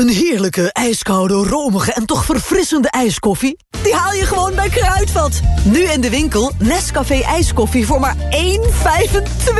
Een heerlijke, ijskoude, romige en toch verfrissende ijskoffie? Die haal je gewoon bij Kruidvat. Nu in de winkel Nescafé ijskoffie voor maar €1,25.